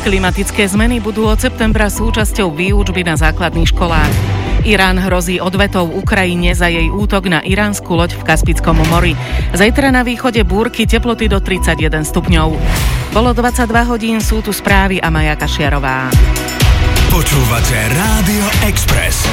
Klimatické zmeny budú od septembra súčasťou výučby na základných školách. Irán hrozí odvetou Ukrajine za jej útok na iránsku loď v Kaspickom mori. Zajtra na východe búrky, teploty do 31 stupňov. Bolo 22 hodín, sú tu správy a Maja Kašiarová. Počúvate Rádio Express.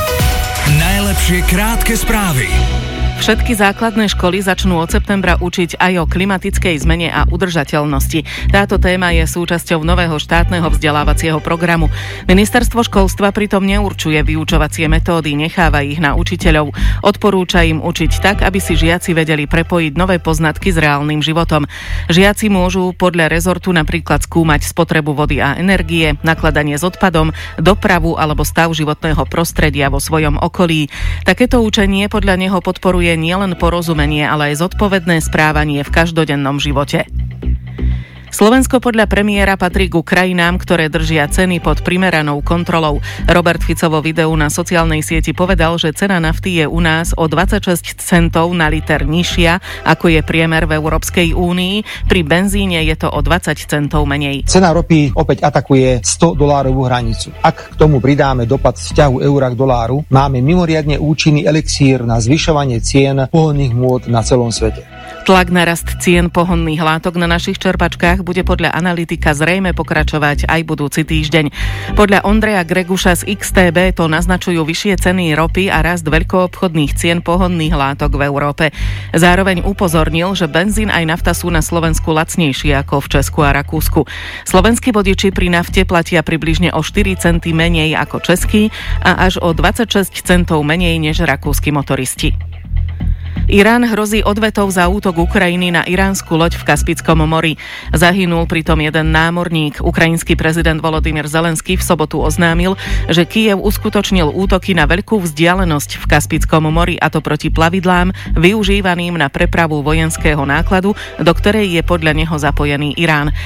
Najlepšie krátke správy. Všetky základné školy začnú od septembra učiť aj o klimatickej zmene a udržateľnosti. Táto téma je súčasťou nového štátneho vzdelávacieho programu. Ministerstvo školstva pritom neurčuje vyučovacie metódy, necháva ich na učiteľov. Odporúča im učiť tak, aby si žiaci vedeli prepojiť nové poznatky s reálnym životom. Žiaci môžu podľa rezortu napríklad skúmať spotrebu vody a energie, nakladanie s odpadom, dopravu alebo stav životného prostredia vo svojom okolí. Takéto učenie podľa neho podporuje nielen porozumenie, ale aj zodpovedné správanie v každodennom živote. Slovensko podľa premiéra patrí ku krajinám, ktoré držia ceny pod primeranou kontrolou. Robert Fico vo videu na sociálnej sieti povedal, že cena nafty je u nás o 26 centov na liter nižšia, ako je priemer v Európskej únii. Pri benzíne je to o 20 centov menej. Cena ropy opäť atakuje $100 hranicu. Ak k tomu pridáme dopad vzťahu eura k doláru, máme mimoriadne účinný elixír na zvyšovanie cien pohonných môd na celom svete. Tlak na rast cien pohonných látok na našich čerpačkách bude podľa analytika zrejme pokračovať aj budúci týždeň. Podľa Ondreja Greguša z XTB to naznačujú vyššie ceny ropy a rast veľkoobchodných cien pohonných látok v Európe. Zároveň upozornil, že benzín aj nafta sú na Slovensku lacnejšie ako v Česku a Rakúsku. Slovenskí vodiči pri nafte platia približne o 4 centy menej ako českí a až o 26 centov menej než rakúski motoristi. Irán hrozí odvetou za útok Ukrajiny na iránsku loď v Kaspickom mori. Zahynul pritom jeden námorník. Ukrajinský prezident Volodymyr Zelenský v sobotu oznámil, že Kyjev uskutočnil útoky na veľkú vzdialenosť v Kaspickom mori, a to proti plavidlám využívaným na prepravu vojenského nákladu, do ktorej je podľa neho zapojený Irán.